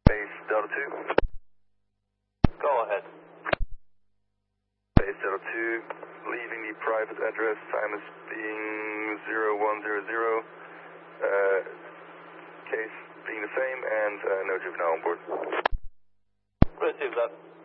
Base Delta 2. Go ahead. Base Delta 2, leaving the private address, time is being 0100, case being the same, and no juvenile on board. Receive that.